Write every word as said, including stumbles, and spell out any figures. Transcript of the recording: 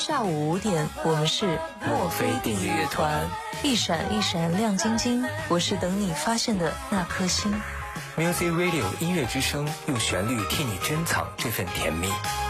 下午五点，我们是墨菲定律乐团。一闪一闪亮晶晶，我是等你发现的那颗星。 Music Radio 音乐之声，用旋律替你珍藏这份甜蜜。